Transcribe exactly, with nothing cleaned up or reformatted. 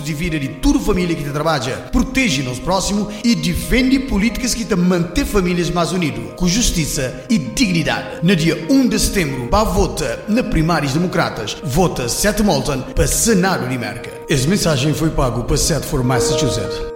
de vida de toda a família que te trabalha, protege nosso próximo e defende políticas que te mantêm famílias mais unidas, com justiça e dignidade. No dia um de setembro, para vota na primárias democratas, vota Seth Moulton para Senado de América. Esta mensagem foi pago para Seth for Massachusetts.